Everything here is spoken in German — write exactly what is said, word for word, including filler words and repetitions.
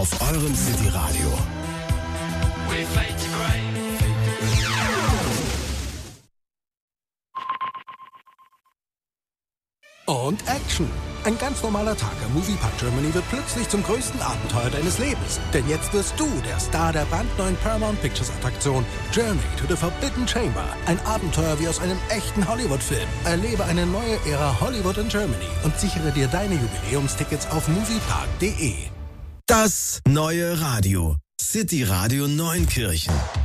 auf eurem City Radio. Und Action! Ein ganz normaler Tag am Moviepark Germany wird plötzlich zum größten Abenteuer deines Lebens. Denn jetzt wirst du der Star der brandneuen Paramount Pictures Attraktion Journey to the Forbidden Chamber. Ein Abenteuer wie aus einem echten Hollywood-Film. Erlebe eine neue Ära Hollywood in Germany und sichere dir deine Jubiläumstickets auf moviepark punkt de. Das neue Radio. City Radio Neunkirchen.